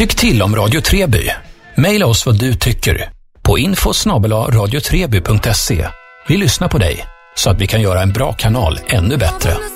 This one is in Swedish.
Tyck till om Radio Treby. Maila oss vad du tycker på info@radiotreby.se. Vi lyssnar på dig så att vi kan göra en bra kanal ännu bättre.